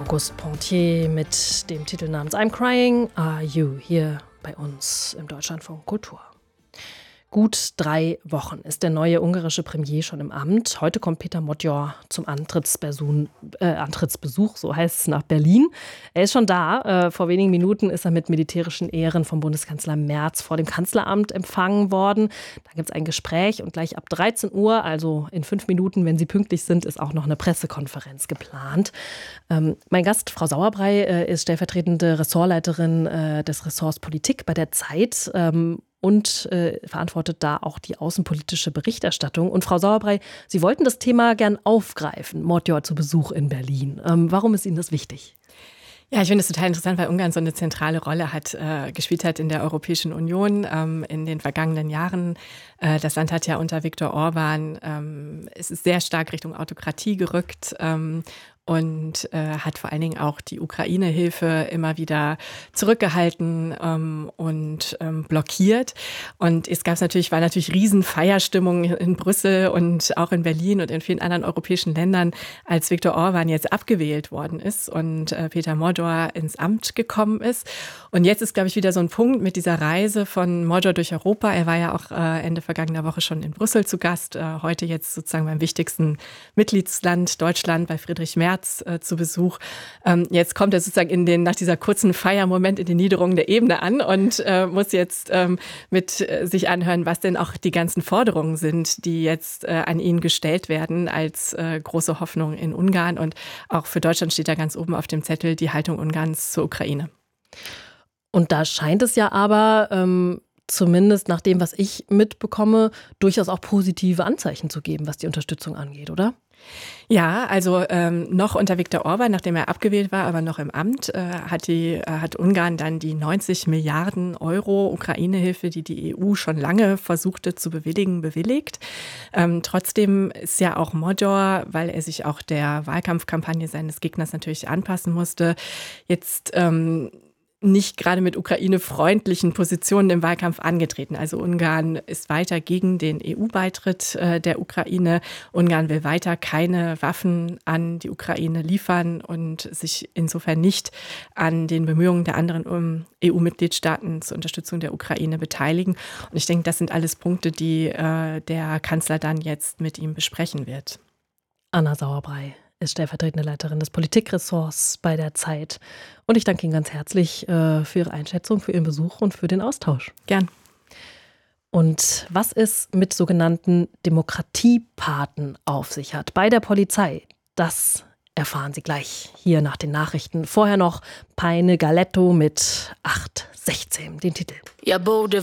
Auguste Pontier mit dem Titel namens I'm Crying, Are You? Hier bei uns im Deutschlandfunk Kultur. Gut 3 Wochen ist der neue ungarische Premier schon im Amt. Heute kommt Péter Modor zum Antrittsbesuch, so heißt es, nach Berlin. Er ist schon da. Vor wenigen Minuten ist er mit militärischen Ehren vom Bundeskanzler Merz vor dem Kanzleramt empfangen worden. Da gibt es ein Gespräch und gleich ab 13 Uhr, also in 5 Minuten, wenn Sie pünktlich sind, ist auch noch eine Pressekonferenz geplant. Mein Gast, Frau Sauerbrey, ist stellvertretende Ressortleiterin des Ressorts Politik bei der Zeit. Und verantwortet da auch die außenpolitische Berichterstattung. Und Frau Sauerbrey, Sie wollten das Thema gern aufgreifen, Modor zu Besuch in Berlin. Warum ist Ihnen das wichtig? Ja, ich finde es total interessant, weil Ungarn so eine zentrale Rolle gespielt hat in der Europäischen Union in den vergangenen Jahren. Das Land hat ja unter Viktor Orbán, es ist sehr stark Richtung Autokratie gerückt. Und hat vor allen Dingen auch die Ukraine-Hilfe immer wieder zurückgehalten und blockiert. Und war natürlich Riesenfeierstimmung in Brüssel und auch in Berlin und in vielen anderen europäischen Ländern, als Viktor Orbán jetzt abgewählt worden ist und Péter Modor ins Amt gekommen ist. Und jetzt ist, glaube ich, wieder so ein Punkt mit dieser Reise von Modor durch Europa. Er war ja auch Ende vergangener Woche schon in Brüssel zu Gast, heute jetzt sozusagen beim wichtigsten Mitgliedsland Deutschland bei Friedrich Merz zu Besuch. Jetzt kommt er sozusagen nach dieser kurzen Feiermoment in die Niederung der Ebene an und muss jetzt mit sich anhören, was denn auch die ganzen Forderungen sind, die jetzt an ihn gestellt werden als große Hoffnung in Ungarn. Und auch für Deutschland steht da ganz oben auf dem Zettel die Haltung Ungarns zur Ukraine. Und da scheint es ja aber zumindest nach dem, was ich mitbekomme, durchaus auch positive Anzeichen zu geben, was die Unterstützung angeht, oder? Ja, also noch unter Viktor Orbán, nachdem er abgewählt war, aber noch im Amt, hat Ungarn dann die 90 Milliarden Euro Ukraine-Hilfe, die die EU schon lange versuchte zu bewilligen, bewilligt. Trotzdem ist ja auch Modor, weil er sich auch der Wahlkampfkampagne seines Gegners natürlich anpassen musste, jetzt nicht gerade mit ukraine-freundlichen Positionen im Wahlkampf angetreten. Also Ungarn ist weiter gegen den EU-Beitritt der Ukraine. Ungarn will weiter keine Waffen an die Ukraine liefern und sich insofern nicht an den Bemühungen der anderen EU-Mitgliedstaaten zur Unterstützung der Ukraine beteiligen. Und ich denke, das sind alles Punkte, die der Kanzler dann jetzt mit ihm besprechen wird. Anna Sauerbrey ist stellvertretende Leiterin des Politikressorts bei der Zeit. Und ich danke Ihnen ganz herzlich für Ihre Einschätzung, für Ihren Besuch und für den Austausch. Gern. Und was es mit sogenannten Demokratiepaten auf sich hat bei der Polizei, das erfahren Sie gleich hier nach den Nachrichten. Vorher noch Peine Galetto mit 8:16, den Titel.